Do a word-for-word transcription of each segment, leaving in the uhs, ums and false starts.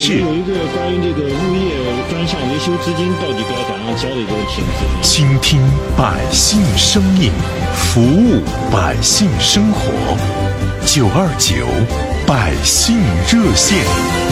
事。 有一个关于这个物业专项维修资金到底该咋样交的一个问题。 倾听百姓声音，服务百姓生活。九二九百姓热线。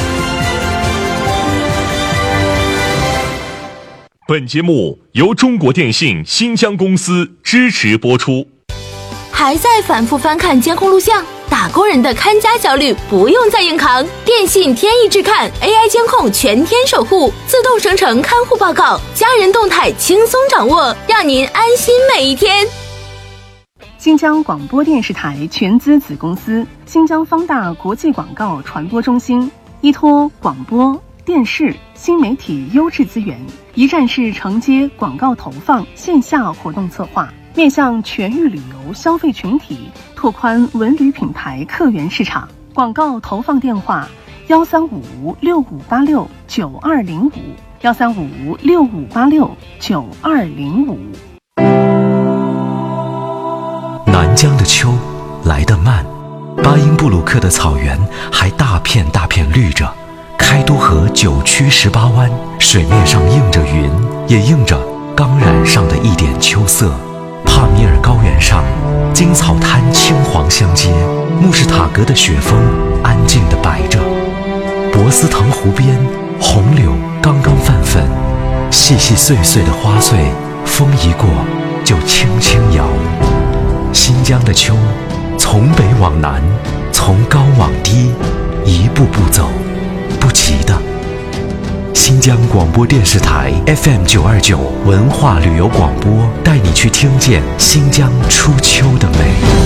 本节目由中国电信新疆公司支持播出。 还在反复翻看监控录像？打工人的看家焦虑不用再硬扛，电信天翼智看 A I 监控全天守护，自动生成看护报告，家人动态轻松掌握，让您安心每一天。 新疆广播电视台全资子公司新疆方大国际广告传播中心，依托广播、电视、新媒体优质资源，一站式承接广告投放、线下活动策划，面向全域旅游消费群体，拓宽文旅品牌客源市场。广告投放电话：幺三五六五八六九二零五，幺三五六五八六九二零五。 南疆的秋来得慢，巴音布鲁克的草原还大片大片绿着。开都河九曲十八弯，水面上映着云，也映着刚染上的一点秋色。帕米尔高原上，金草滩青黄相接，穆什塔格的雪峰安静地摆着。博斯腾湖边，红柳刚刚泛粉，细细碎碎的花穗，风一过就轻轻摇。新疆的秋，从北往南，从高往低，一步步走，不急的。新疆广播电视台 F M 九二九文化旅游广播，带你去听见新疆初秋的美。